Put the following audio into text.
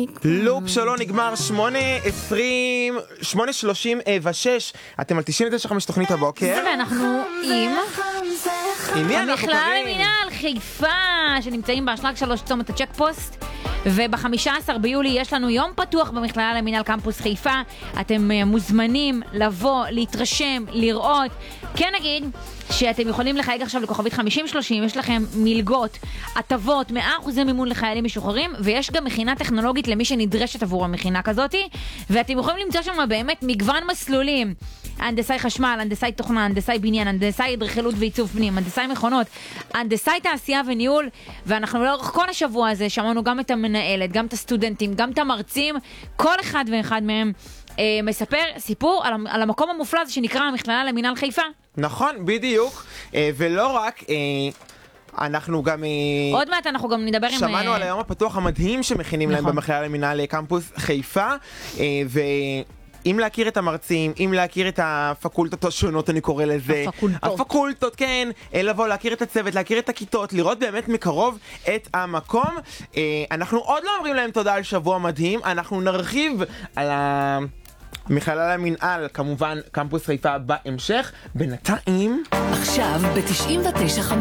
לופ שלו נגמר 8:36. אתם על 99.5 תוכנית הבוקר. ואנחנו עם מי אנחנו המכללה קרים? למינהל חיפה, שנמצאים באשלג 3 צומת הצ'ק פוסט. וב-15 ביולי יש לנו יום פתוח במכללה למינהל קמפוס חיפה. אתם מוזמנים לבוא, להתרשם, לראות. כן נגיד שאתם יכולים לחייג עכשיו לכוכבית 5030, יש לכם מלגות, הטבות, 100% מימון לחיילים משוחררים, ויש גם מכינה טכנולוגית למי שנדרשת עבור המכינה כזאת, ואתם יכולים למצוא שם באמת מגוון מסלולים. הנדסאי חשמל, הנדסאי תוכנה, הנדסאי בניין, הנדסאי אדריכלות ועיצוב פנים, הנדסאי מכונות, הנדסאי תעשייה וניהול, ואנחנו לאורך כל השבוע הזה שמענו גם את המנהלת, גם את הסטודנטים, גם את המרצים, כל אחד ואחד מהם מספר סיפור על המקום המופלא הזה שנקרא המכללה למינהל חיפה. נכון, בדיוק. ולא רק, אנחנו גם עוד מעט אנחנו גם נדבר עם... שמענו על היום הפתוח המדהים שמכינים להם במכללה למינהל קמפוס חיפה, אם להכיר את המרצים, אם להכיר את הפקולטות השונות, אני קורא לזה. הפקולטות, כן. לבוא, להכיר את הצוות, להכיר את הכיתות, לראות באמת מקרוב את המקום. אנחנו עוד לא אומרים להם תודה על שבוע מדהים, אנחנו נרחיב על המכללה למינהל, כמובן קמפוס חיפה בהמשך. בינתיים... עכשיו ב-99.5